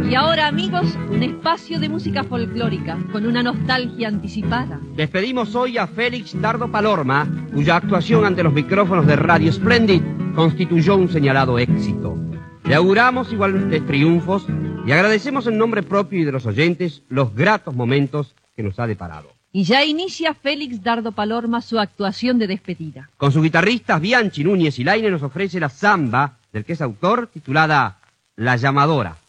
Y ahora, amigos, un espacio de música folclórica con una nostalgia anticipada. Despedimos hoy a Félix Dardo Palorma, cuya actuación ante los micrófonos de Radio Splendid constituyó un señalado éxito. Le auguramos iguales triunfos y agradecemos en nombre propio y de los oyentes los gratos momentos que nos ha deparado. Y ya inicia Félix Dardo Palorma su actuación de despedida. Con sus guitarristas Bianchi, Núñez y Laine nos ofrece la samba, del que es autor, titulada La Llamadora.